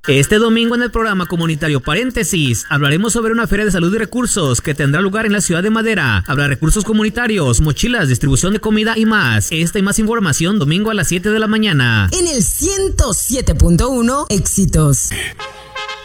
Este domingo en el programa comunitario Paréntesis hablaremos sobre una feria de salud y recursos que tendrá lugar en la ciudad de Madera. Habrá recursos comunitarios, mochilas, distribución de comida y más. Esta y más información domingo a las 7 de la mañana. En el 107.1 Éxitos.